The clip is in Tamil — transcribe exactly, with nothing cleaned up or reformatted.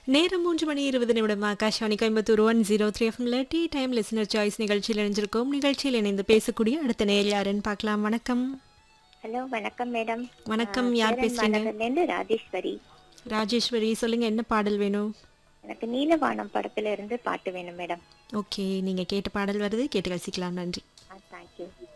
நேரம் மூன்று மணி இருபது நிமிடம் Akashvani Coimbatore one zero three எஃப்எம்ல டீ டைம் லிசனர் சாய்ஸ் நிகழ்ச்சியில் இணைஞ்சிருக்கோம். நிகழ்ச்சியில் இணைந்து பேசக்கூடிய அடுத்த நேயர் யாருன்னு பார்க்கலாம். வணக்கம். ஹலோ, வணக்கம் மேடம். வணக்கம். யார் பேசுறீங்க? இருந்து ராஜேஸ்வரி. ராஜேஸ்வரி, சொல்லுங்க, என்ன பாடல் வேணும்? எனக்கு நீலவானம் படத்துல இருந்து பாட்டு வேணும் மேடம். ஓகே, நீங்க கேட்ட பாடல் வருது, கேட்டு ரசிக்கலாம். நன்றி. தேங்க்யூ.